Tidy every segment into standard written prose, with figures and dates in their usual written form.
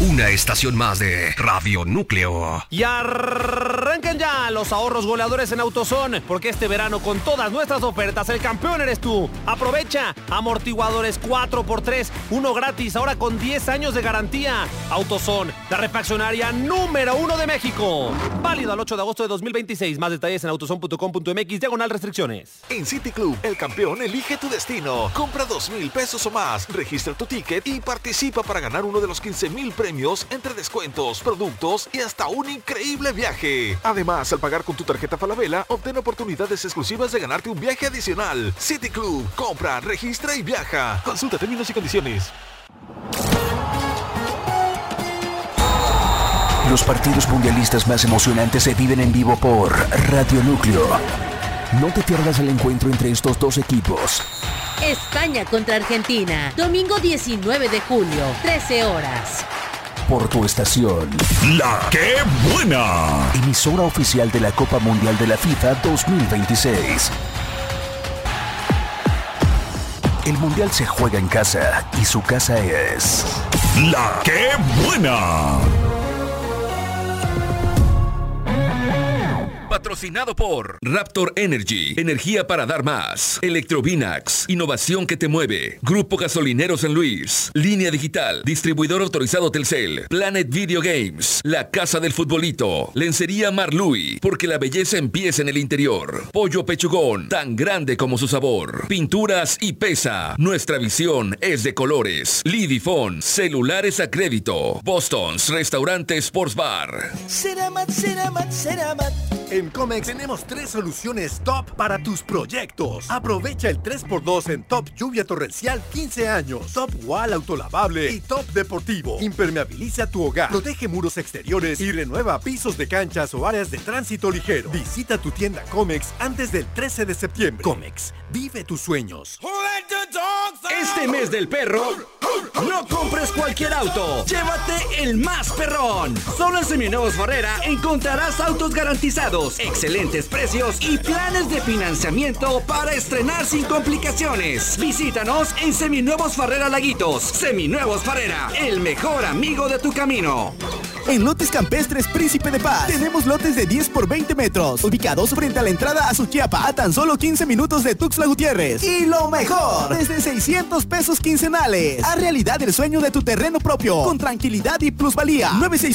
Una estación más de Radio Núcleo. Y arranquen ya los ahorros goleadores en AutoZone, porque este verano con todas nuestras ofertas el campeón eres tú. Aprovecha amortiguadores 4x3, uno gratis, ahora con 10 años de garantía. AutoZone, la refaccionaria número 1 de México. Válido al 8 de agosto de 2026. Más detalles en autozone.com.mx/restricciones. En City Club, el campeón elige tu destino. Compra 2,000 pesos o más, registra tu ticket y participa para ganar uno de los 15,000 premios entre descuentos, productos y hasta un increíble viaje. Además, al pagar con tu tarjeta Falabella, obtén oportunidades exclusivas de ganarte un viaje adicional. City Club, compra, registra y viaja. Consulta términos y condiciones. Los partidos mundialistas más emocionantes se viven en vivo por Radio Núcleo. No te pierdas el encuentro entre estos dos equipos. España contra Argentina, domingo 19 de julio, 13 horas. Por tu estación. ¡La Qué Buena! Emisora oficial de la Copa Mundial de la FIFA 2026. El Mundial se juega en casa y su casa es... ¡La Qué Buena! Patrocinado por Raptor Energy, energía para dar más. Electrovinax, innovación que te mueve. Grupo Gasolinero San Luis. Línea Digital, distribuidor autorizado Telcel. Planet Video Games, la casa del futbolito. Lencería Marlui, porque la belleza empieza en el interior. Pollo Pechugón, tan grande como su sabor. Pinturas y Pesa, nuestra visión es de colores. Lidifón, celulares a crédito. Boston's, restaurante Sports Bar. Ceramat. En Comex tenemos 3 soluciones top para tus proyectos. Aprovecha el 3x2 en Top Lluvia Torrencial 15 años, Top Wall Autolavable y Top Deportivo. Impermeabiliza tu hogar, protege muros exteriores y renueva pisos de canchas o áreas de tránsito ligero. Visita tu tienda Comex antes del 13 de septiembre. Comex, vive tus sueños. Este mes del perro, no compres cualquier auto. Llévate el más perrón. Solo en Seminuevos Farrera encontrarás autos garantizados, excelentes precios y planes de financiamiento para estrenar sin complicaciones. Visítanos en Seminuevos Farrera Laguitos. Seminuevos Farrera, el mejor amigo de tu camino. En Lotes Campestres Príncipe de Paz tenemos lotes de 10 por 20 metros, ubicados frente a la entrada a Suchiapa, a tan solo 15 minutos de Tuxtla Gutiérrez. Y lo mejor, desde 600 pesos quincenales. Haz realidad el sueño de tu terreno propio, con tranquilidad y plusvalía.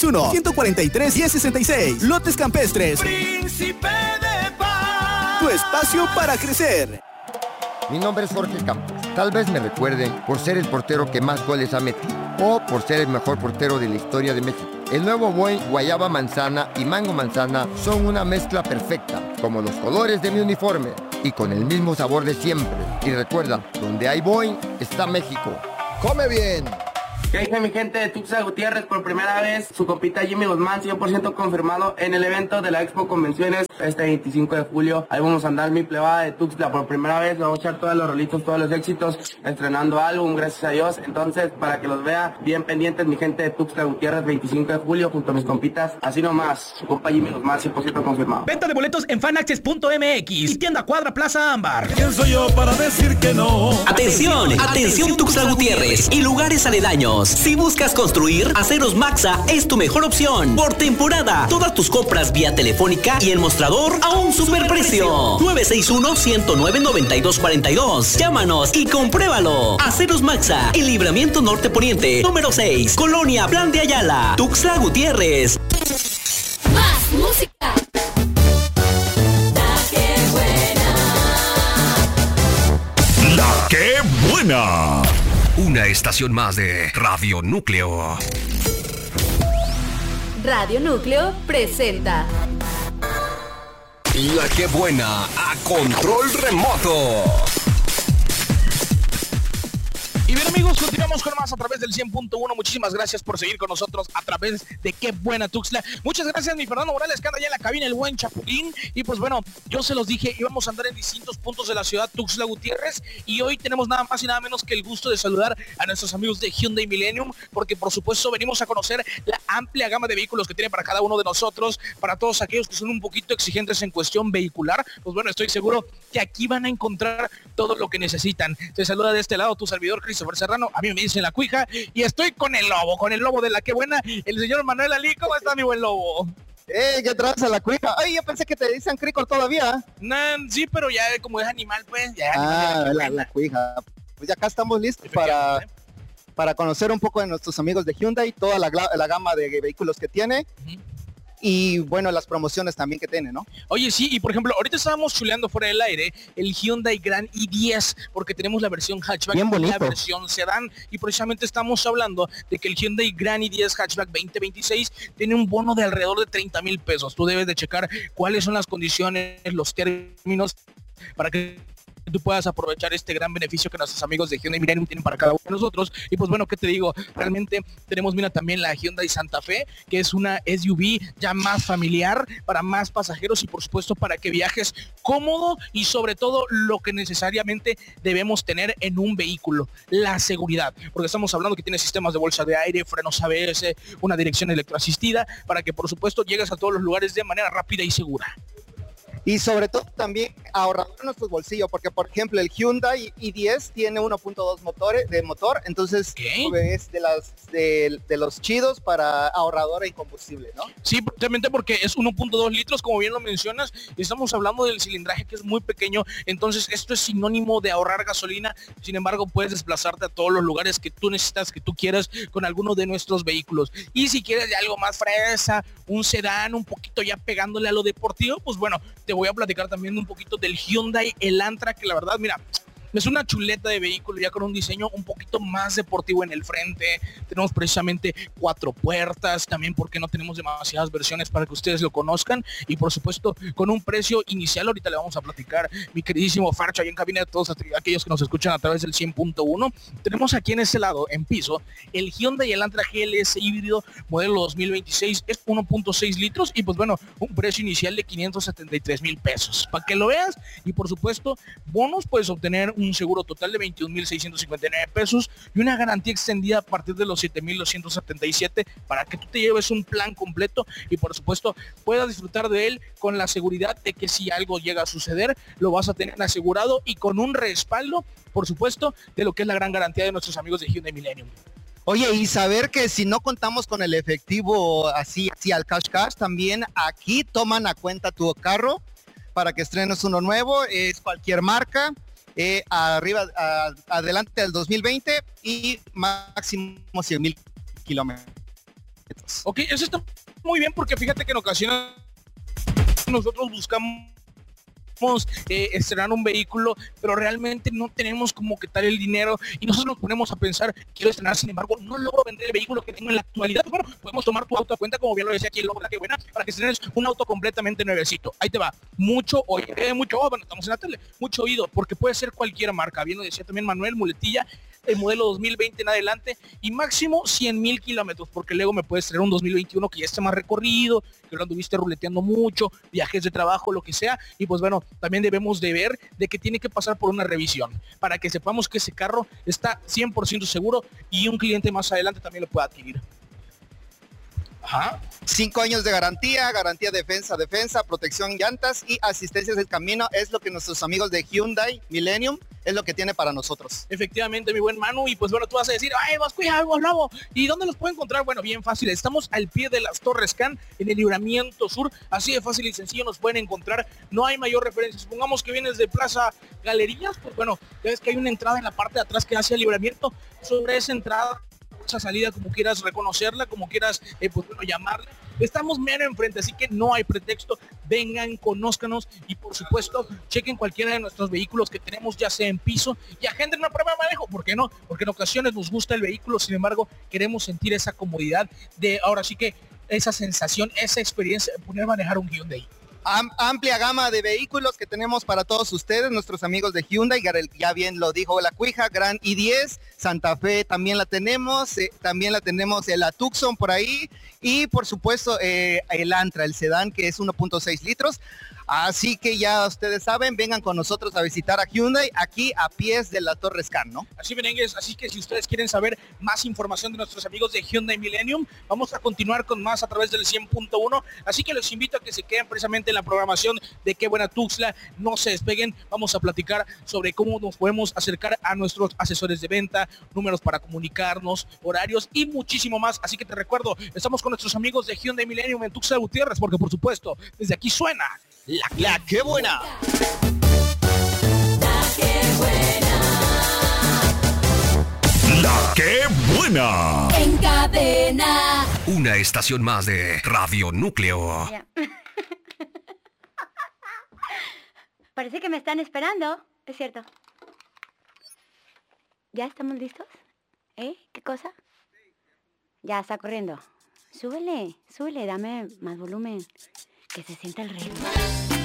961-143-1066. Lotes Campestres Príncipe de Paz. Tu espacio para crecer. Mi nombre es Jorge Campos. Tal vez me recuerden por ser el portero que más goles ha metido o por ser el mejor portero de la historia de México. El nuevo Boing Guayaba Manzana y Mango Manzana son una mezcla perfecta, como los colores de mi uniforme y con el mismo sabor de siempre. Y recuerda, donde hay Boing está México. ¡Come bien! ¿Qué dice mi gente de Tuxtla Gutiérrez? Por primera vez, su compita Jimmy Guzmán, 100% confirmado en el evento de la Expo Convenciones este 25 de julio. Ahí vamos a andar mi plebada de Tuxtla por primera vez. Vamos a echar todos los rolitos, todos los éxitos, estrenando álbum, gracias a Dios. Entonces, para que los vea bien pendientes, mi gente de Tuxtla Gutiérrez, 25 de julio, junto a mis compitas. Así nomás, su compa Jimmy Guzmán, 100% confirmado. Venta de boletos en fanaccess.mx y tienda Cuadra Plaza Ámbar. ¿Quién soy yo para decir que no? Atención Tuxtla Gutiérrez y lugares aledaños. Si buscas construir, Aceros Maxa es tu mejor opción. Por temporada, todas tus compras vía telefónica y en mostrador a un superprecio. 961-109-9242. Llámanos y compruébalo. Aceros Maxa, el Libramiento Norte Poniente, número 6, Colonia Plan de Ayala, Tuxtla Gutiérrez. Más música. ¡La Qué Buena! Una estación más de Radio Núcleo. Radio Núcleo presenta La Qué Buena a control remoto. Y bien, amigos, continuamos con más a través del 100.1. Muchísimas gracias por seguir con nosotros a través de Qué Buena Tuxtla. Muchas gracias, mi Fernando Morales, que anda allá en la cabina, el buen Chapulín. Y pues bueno, yo se los dije, íbamos a andar en distintos puntos de la ciudad Tuxtla Gutiérrez. Y hoy tenemos nada más y nada menos que el gusto de saludar a nuestros amigos de Hyundai Millennium, porque por supuesto venimos a conocer la amplia gama de vehículos que tiene para cada uno de nosotros, para todos aquellos que son un poquito exigentes en cuestión vehicular. Pues bueno, estoy seguro que aquí van a encontrar todo lo que necesitan. Te saluda de este lado tu servidor, Christopher Christopher Serrano, a mí me dicen La Cuija, y estoy con el lobo de La Que Buena, el señor Manuel Ali. ¿Cómo está, mi buen lobo? ¿Qué traes a La Cuija? Ay, yo pensé que te dicen Cricor todavía. Sí, pero ya como es animal, pues, ya. La Cuija. Pues ya acá estamos listos para conocer un poco de nuestros amigos de Hyundai, toda la gama de vehículos que tiene. Y bueno, las promociones también que tiene, ¿no? Oye, sí, y por ejemplo, ahorita estábamos chuleando fuera del aire el Hyundai Grand i10, porque tenemos la versión hatchback y la versión sedán, y precisamente estamos hablando de que el Hyundai Grand i10 hatchback 2026 tiene un bono de alrededor de 30,000 pesos. Tú debes de checar cuáles son las condiciones, los términos, para que tú puedas aprovechar este gran beneficio que nuestros amigos de Hyundai Millennium tienen para cada uno de nosotros. Y pues bueno, ¿qué te digo? Realmente tenemos, mira, también la Hyundai Santa Fe, que es una SUV ya más familiar, para más pasajeros y por supuesto para que viajes cómodo, y sobre todo lo que necesariamente debemos tener en un vehículo, la seguridad, porque estamos hablando que tiene sistemas de bolsa de aire, frenos ABS, una dirección electroasistida, para que por supuesto llegues a todos los lugares de manera rápida y segura. Y sobre todo también ahorrar nuestros bolsillos, porque por ejemplo el Hyundai i10 tiene 1.2 de motor, entonces es de los chidos para ahorradora y combustible, ¿no? Sí, precisamente porque es 1.2 litros, como bien lo mencionas, estamos hablando del cilindraje que es muy pequeño, entonces esto es sinónimo de ahorrar gasolina. Sin embargo, puedes desplazarte a todos los lugares que tú necesitas, que tú quieras, con alguno de nuestros vehículos. Y si quieres de algo más fresa, un sedán, un poquito ya pegándole a lo deportivo, pues bueno, te voy a platicar también un poquito del Hyundai Elantra, que la verdad, mira, es una chuleta de vehículo ya con un diseño un poquito más deportivo en el frente. Tenemos precisamente 4 puertas, también porque no tenemos demasiadas versiones para que ustedes lo conozcan, y por supuesto con un precio inicial, ahorita le vamos a platicar mi queridísimo Farcha ahí en cabina, de todos aquellos que nos escuchan a través del 100.1. Tenemos aquí en ese lado, en piso, el Hyundai Elantra GLS híbrido modelo 2026, es 1.6 litros y pues bueno, un precio inicial de 573,000 pesos, para que lo veas. Y por supuesto, bonos, puedes obtener un seguro total de 21,659 pesos y una garantía extendida a partir de los 7,277 para que tú te lleves un plan completo y por supuesto puedas disfrutar de él con la seguridad de que si algo llega a suceder, lo vas a tener asegurado y con un respaldo, por supuesto, de lo que es la gran garantía de nuestros amigos de Hyundai Millennium. Oye, y saber que si no contamos con el efectivo así al cash, también aquí toman a cuenta tu carro para que estrenes uno nuevo, es cualquier marca. Adelante del 2020 y máximo 100,000 kilómetros. Ok, eso está muy bien, porque fíjate que en ocasiones nosotros buscamos estrenar un vehículo, pero realmente no tenemos como que tal el dinero y nosotros nos ponemos a pensar, quiero estrenar, sin embargo no logro vender el vehículo que tengo en la actualidad. Bueno, podemos tomar tu auto a cuenta, como bien lo decía aquí el lobo, La Que Buena, para que estrenes un auto completamente nuevecito. Ahí te va, mucho estamos en la tele, mucho oído, porque puede ser cualquier marca, bien lo decía también Manuel, muletilla, el modelo 2020 en adelante y máximo 100,000 kilómetros, porque luego me puedes traer un 2021 que ya esté más recorrido, que lo anduviste ruleteando mucho, viajes de trabajo, lo que sea, y pues bueno, también debemos de ver de que tiene que pasar por una revisión para que sepamos que ese carro está 100% seguro y un cliente más adelante también lo pueda adquirir. 5 años de garantía, defensa, protección llantas y asistencias del camino, es lo que nuestros amigos de Hyundai Millennium es lo que tiene para nosotros. Efectivamente, mi buen Manu, y pues bueno, tú vas a decir, ay, vas cuidado, algo lobo, ¿y dónde los puedo encontrar? Bueno, bien fácil, estamos al pie de las Torres Can, en el Libramiento Sur, así de fácil y sencillo nos pueden encontrar, no hay mayor referencia. Supongamos que vienes de Plaza Galerías, pues bueno, ya ves que hay una entrada en la parte de atrás que hace el Libramiento, sobre esa entrada, esa salida, como quieras reconocerla, como quieras pues bueno, llamarla, estamos mero enfrente, así que no hay pretexto, vengan, conózcanos y por supuesto chequen cualquiera de nuestros vehículos que tenemos, ya sea en piso, y agenden una prueba de manejo. ¿Por qué no? Porque en ocasiones nos gusta el vehículo, sin embargo queremos sentir esa comodidad de ahora sí que esa sensación, esa experiencia de poder manejar un Hyundai. Amplia gama de vehículos que tenemos para todos ustedes, nuestros amigos de Hyundai, ya bien lo dijo La Cuija, Gran i10, Santa Fe también la tenemos la Tucson por ahí, y por supuesto el Antra, el sedán, que es 1.6 litros. Así que ya ustedes saben, vengan con nosotros a visitar a Hyundai aquí a pies de la Torre Scan, ¿no? Así merengues, así que si ustedes quieren saber más información de nuestros amigos de Hyundai Millennium, vamos a continuar con más a través del 100.1, así que los invito a que se queden precisamente en la programación de Qué Buena Tuxtla, no se despeguen, vamos a platicar sobre cómo nos podemos acercar a nuestros asesores de venta, números para comunicarnos, horarios y muchísimo más, así que te recuerdo, estamos con nuestros amigos de Hyundai Millennium en Tuxtla Gutiérrez, porque por supuesto, desde aquí suena La Qué Buena. La Qué Buena. En cadena. Una estación más de Radio Núcleo. Ya. Parece que me están esperando. Es cierto. ¿Ya estamos listos? ¿Qué cosa? Ya está corriendo. Súbele, dame más volumen. Que se sienta el ritmo.